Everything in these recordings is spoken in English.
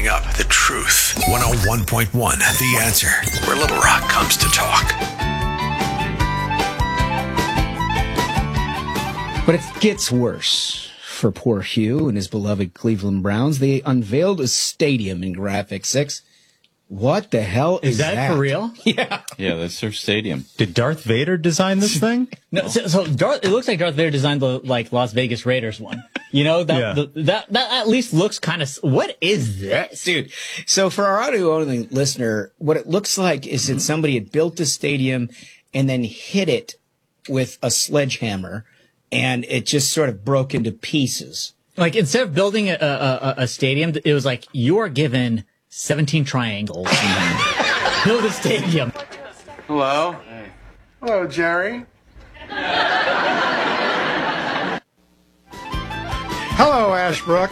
Coming up, the truth. 101.1, The Answer, where Little Rock comes to talk. But it gets worse for poor Hugh and his beloved Cleveland Browns. They unveiled a stadium in Graphic 6. What the hell is that? Is that for real? Yeah. Yeah, that's their stadium. Did Darth Vader design this thing? No, so it looks like Darth Vader designed the Las Vegas Raiders one. You know, that at least looks kind of. What is this, dude? So for our audio-only listener, what it looks like is that somebody had built a stadium and then hit it with a sledgehammer, and it just sort of broke into pieces. Like, instead of building a stadium, it was like, you are given 17 triangles. Build a stadium. Hello. Hey. Hello, Jerry. Hello, Ashbrook.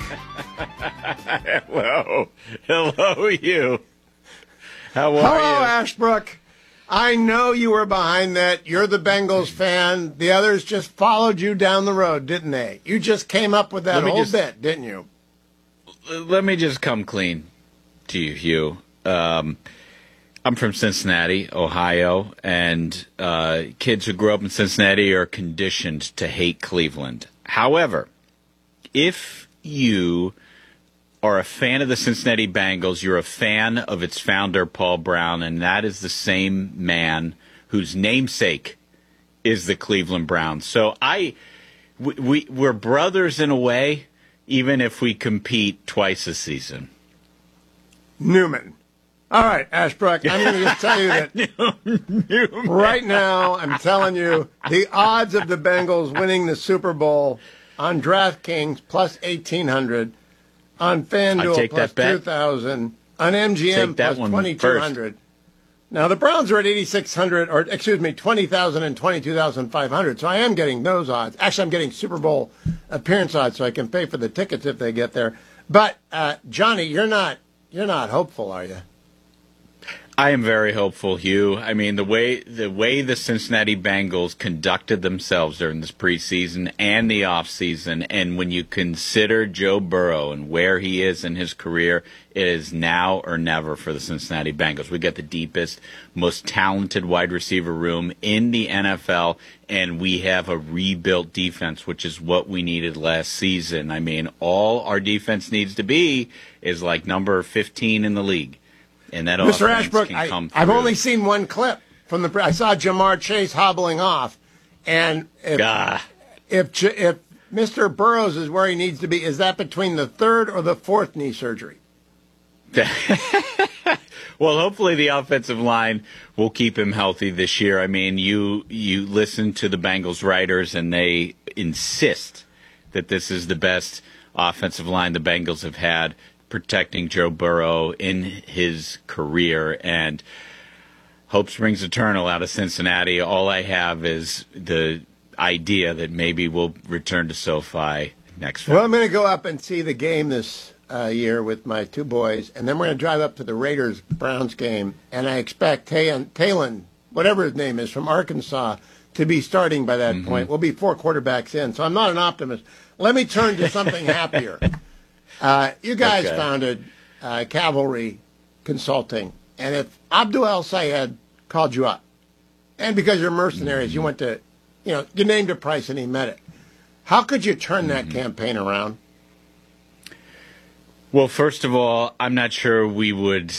Hello, you. How are you? Hello, Ashbrook. I know you were behind that. You're the Bengals fan. The others just followed you down the road, didn't they? You just came up with that whole bit, didn't you? Let me just come clean to you, Hugh. I'm from Cincinnati, Ohio, and kids who grew up in Cincinnati are conditioned to hate Cleveland. However, if you are a fan of the Cincinnati Bengals, you're a fan of its founder, Paul Brown, and that is the same man whose namesake is the Cleveland Browns. So we're brothers in a way, even if we compete twice a season. Newman. All right, Ashbrook, I'm going to just tell you that right now, I'm telling you, the odds of the Bengals winning the Super Bowl on DraftKings plus 1,800, on FanDuel plus 2,000, on MGM plus 2,200. Now, the Browns are at 8,600, or excuse me, 20,000 and 22,500, so I am getting those odds. Actually, I'm getting Super Bowl appearance odds so I can pay for the tickets if they get there. But, Johnny, you're not hopeful, are you? I am very hopeful, Hugh. I mean, the way the Cincinnati Bengals conducted themselves during this preseason and the offseason, and when you consider Joe Burrow and where he is in his career, it is now or never for the Cincinnati Bengals. We got the deepest, most talented wide receiver room in the NFL, and we have a rebuilt defense, which is what we needed last season. I mean, all our defense needs to be is like number 15 in the league. And that Mr. Ashbrook, I've only seen one clip from I saw Jamar Chase hobbling off, and if Mr. Burrows is where he needs to be, is that between the third or the fourth knee surgery? Well, hopefully the offensive line will keep him healthy this year. I mean, you listen to the Bengals writers, and they insist that this is the best offensive line the Bengals have had, protecting Joe Burrow in his career, and hope springs eternal out of Cincinnati. All I have is the idea that maybe we'll return to SoFi next week. Well, I'm going to go up and see the game this year with my two boys, and then we're going to drive up to the Raiders-Browns game, and I expect Talon, whatever his name is, from Arkansas, to be starting by that point. We'll be 4 quarterbacks in, so I'm not an optimist. Let me turn to something happier. You guys founded Cavalry Consulting, and if Abdul El-Sayed called you up, and because you're mercenaries, you went to, you named a price and he met it, how could you turn that campaign around? Well, first of all, I'm not sure we would.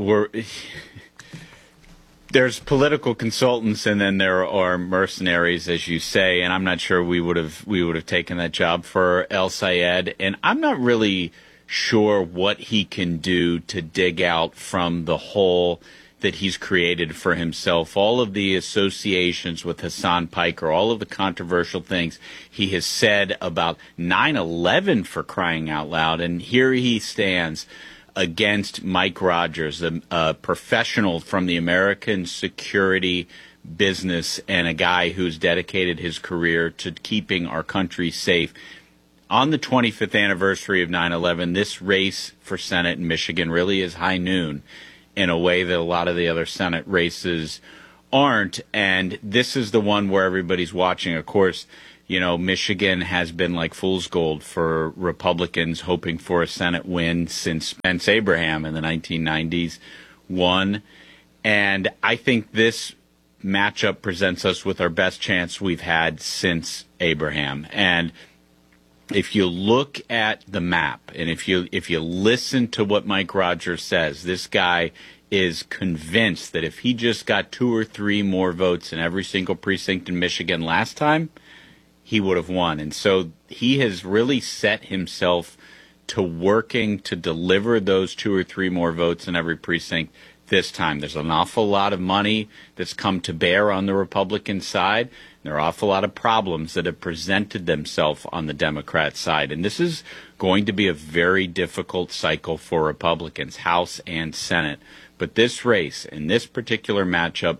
There's political consultants, and then there are mercenaries, as you say, and I'm not sure we would have taken that job for El-Sayed, and I'm not really sure what he can do to dig out from the hole that he's created for himself. All of the associations with Hassan Piker, all of the controversial things he has said about 9/11, for crying out loud, and here he stands against Mike Rogers, a professional from the American security business and a guy who's dedicated his career to keeping our country safe. On the 25th anniversary of 9/11, this race for Senate in Michigan really is high noon in a way that a lot of the other Senate races aren't, and this is the one where everybody's watching. Of course, Michigan has been like fool's gold for Republicans hoping for a Senate win since Spence Abraham in the 1990s won. And I think this matchup presents us with our best chance we've had since Abraham. And if you look at the map and if you listen to what Mike Rogers says, this guy is convinced that if he just got 2 or 3 more votes in every single precinct in Michigan last time, he would have won. And so he has really set himself to working to deliver those 2 or 3 more votes in every precinct this time. There's an awful lot of money that's come to bear on the Republican side. There are an awful lot of problems that have presented themselves on the Democrat side. And this is going to be a very difficult cycle for Republicans, House and Senate. But this race and this particular matchup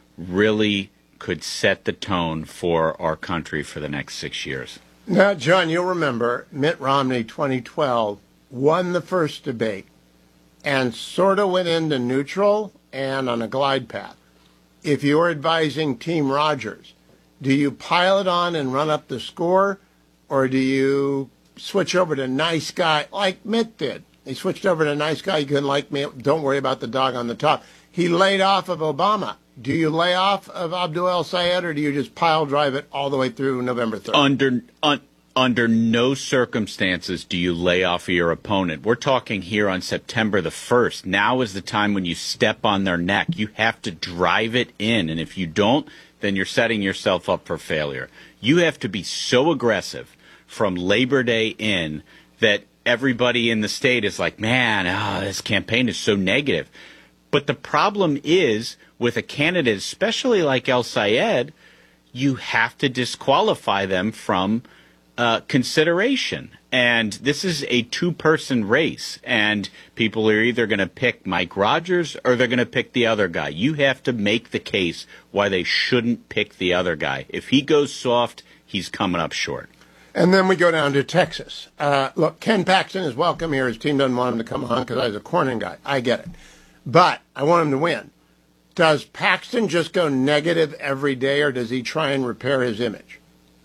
really could set the tone for our country for the next 6 years. Now, John, you'll remember Mitt Romney, 2012, won the first debate and sort of went into neutral and on a glide path. If you're advising Team Rogers, do you pile it on and run up the score, or do you switch over to nice guy like Mitt did? He switched over to nice guy. You can like me. Don't worry about the dog on the top. He laid off of Obama. Do you lay off of Abdul El-Sayed, or do you just pile drive it all the way through November 3rd? Under no circumstances do you lay off of your opponent. We're talking here on September the 1st. Now is the time when you step on their neck. You have to drive it in. And if you don't, then you're setting yourself up for failure. You have to be so aggressive from Labor Day in that everybody in the state is like, man, this campaign is so negative. But the problem is with a candidate, especially like El-Sayed, you have to disqualify them from consideration. And this is a 2-person race, and people are either going to pick Mike Rogers or they're going to pick the other guy. You have to make the case why they shouldn't pick the other guy. If he goes soft, he's coming up short. And then we go down to Texas. Look, Ken Paxton is welcome here. His team doesn't want him to come on because I was a Cornyn guy. I get it. But I want him to win. Does Paxton just go negative every day, or does he try and repair his image?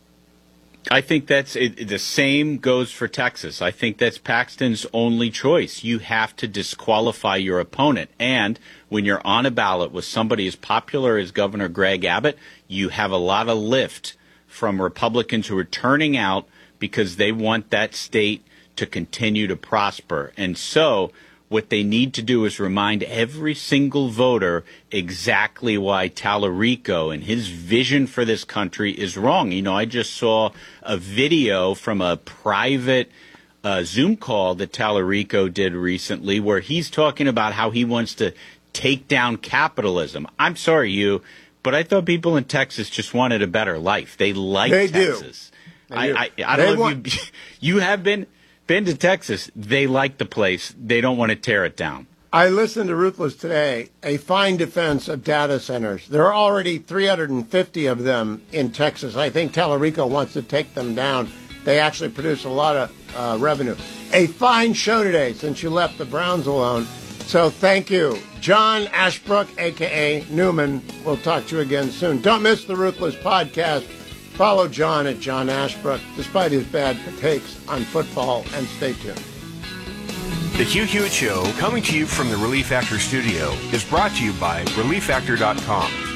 I think that's it. The same goes for Texas. I think that's Paxton's only choice. You have to disqualify your opponent. And when you're on a ballot with somebody as popular as Governor Greg Abbott, you have a lot of lift from Republicans who are turning out because they want that state to continue to prosper. And so what they need to do is remind every single voter exactly why Tallarico and his vision for this country is wrong. I just saw a video from a private Zoom call that Tallarico did recently where he's talking about how he wants to take down capitalism. I'm sorry, but I thought people in Texas just wanted a better life. They like Texas. I don't know if you have been to Texas. They like the place. They don't want to tear it down. I listened to Ruthless today, a fine defense of data centers. There are already 350 of them in Texas. I think Tallarico wants to take them down. They actually produce a lot of revenue. A fine show today since you left the Browns alone. So thank you. John Ashbrook, a.k.a. Newman. We'll talk to you again soon. Don't miss the Ruthless podcast. Follow John at John Ashbrook, despite his bad takes on football, and stay tuned. The Hugh Hewitt Show, coming to you from the Relief Factor studio, is brought to you by ReliefFactor.com.